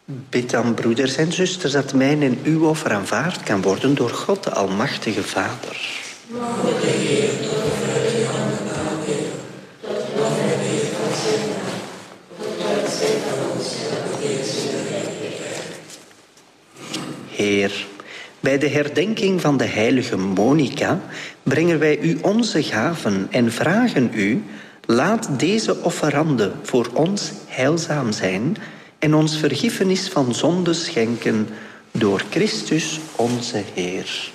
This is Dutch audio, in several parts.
Bid dan, broeders en zusters, dat mijn en uw offer aanvaard kan worden door God de Almachtige Vader. Mogen de Heer over die handen houden, tot lof en eer van zijn naam, tot welzijn van ons en deze gerechtigheid. Heer, bij de herdenking van de heilige Monica brengen wij u onze gaven en vragen u: laat deze offerande voor ons heilzaam zijn en ons vergiffenis van zonde schenken door Christus onze Heer.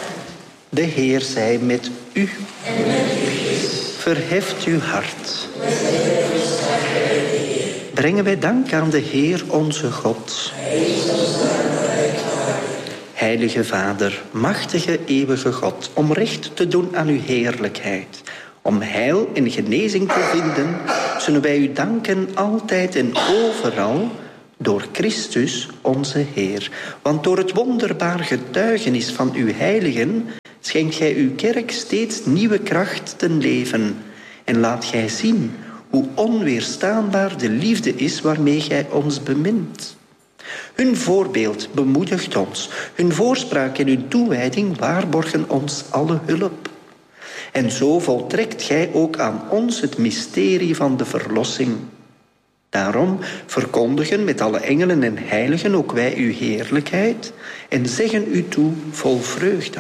De Heer zij met u. En met uw geest. Verheft uw hart. Met de rust bij de Heer. Brengen wij dank aan de Heer onze God. Hij is ons daarvoor uitgehouden. Heilige Vader, machtige eeuwige God, om recht te doen aan uw heerlijkheid, om heil en genezing te vinden, zullen wij u danken altijd en overal door Christus onze Heer. Want door het wonderbaar getuigenis van uw heiligen schenkt gij uw kerk steeds nieuwe kracht ten leven. En laat gij zien hoe onweerstaanbaar de liefde is waarmee gij ons bemint. Hun voorbeeld bemoedigt ons, hun voorspraak en hun toewijding waarborgen ons alle hulp. En zo voltrekt gij ook aan ons het mysterie van de verlossing. Daarom verkondigen met alle engelen en heiligen ook wij uw heerlijkheid en zeggen u toe vol vreugde.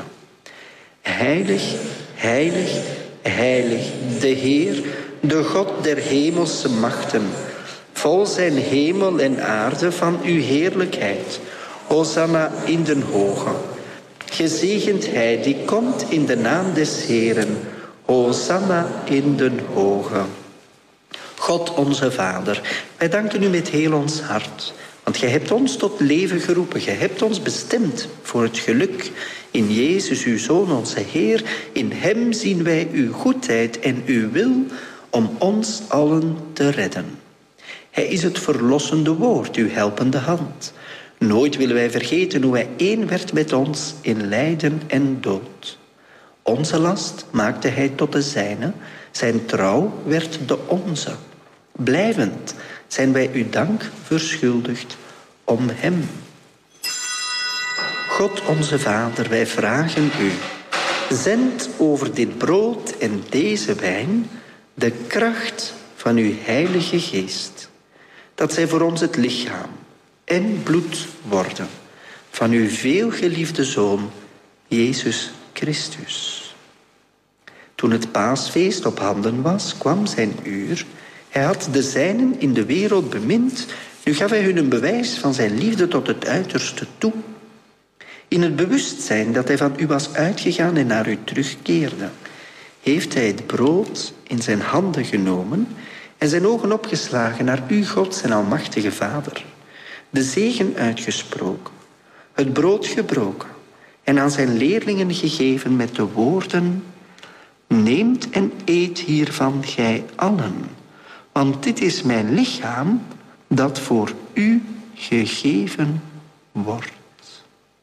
Heilig, heilig, heilig, de Heer, de God der hemelse machten. Vol zijn hemel en aarde van uw heerlijkheid. Hosanna in den hoge. Gezegend hij die komt in de naam des Heeren. Hosanna in den hoge. God onze Vader, wij danken u met heel ons hart. Want gij hebt ons tot leven geroepen. Gij hebt ons bestemd voor het geluk. In Jezus, uw Zoon, onze Heer. In hem zien wij uw goedheid en uw wil om ons allen te redden. Hij is het verlossende woord, uw helpende hand. Nooit willen wij vergeten hoe hij één werd met ons in lijden en dood. Onze last maakte hij tot de zijne, zijn trouw werd de onze. Blijvend zijn wij uw dank verschuldigd om hem. God onze Vader, wij vragen u, zend over dit brood en deze wijn de kracht van uw Heilige Geest, dat zij voor ons het lichaam en bloed worden van uw veelgeliefde Zoon, Jezus Christus. Toen het paasfeest op handen was, kwam zijn uur. Hij had de zijnen in de wereld bemind. Nu gaf hij hun een bewijs van zijn liefde tot het uiterste toe. In het bewustzijn dat hij van u was uitgegaan en naar u terugkeerde, heeft hij het brood in zijn handen genomen en zijn ogen opgeslagen naar u, God, zijn almachtige Vader. De zegen uitgesproken, het brood gebroken en aan zijn leerlingen gegeven met de woorden: neemt en eet hiervan gij allen, want dit is mijn lichaam dat voor u gegeven wordt.